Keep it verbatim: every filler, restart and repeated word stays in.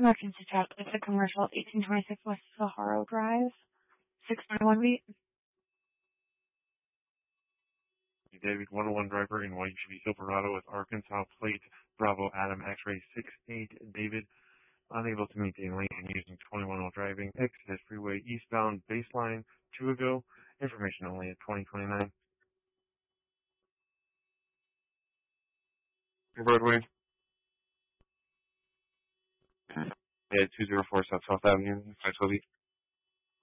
Emergency check. It's a commercial eighteen twenty-six West Sahara Drive. six ninety-one beat. David, one oh one driver in white Chevy Silverado with Arkansas plate Bravo Adam X-ray six eight. David, unable to maintain lane and using twenty-one while driving. Exited freeway eastbound baseline two ago. Information only at twenty twenty-nine. Broadway. Yeah, two oh four South twelfth Avenue, five twelve.